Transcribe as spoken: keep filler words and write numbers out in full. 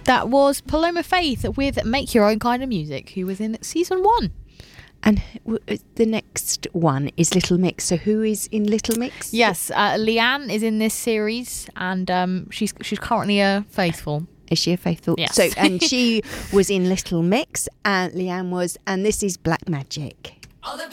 That was Paloma Faith with Make Your Own Kind of Music, who was in season one. And the next one is Little Mix. So who is in Little Mix? Yes, uh, Leanne is in this series, and um, she's she's currently a faithful. Is she a faithful? Yes. So, and she was in Little Mix, and Leanne was, and this is Black Magic. All the